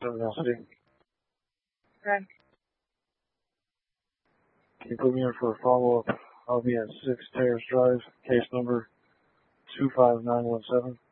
City. Okay. Can you put me in for a follow-up? I'll be at 6 Terrace Drive, case number 25917.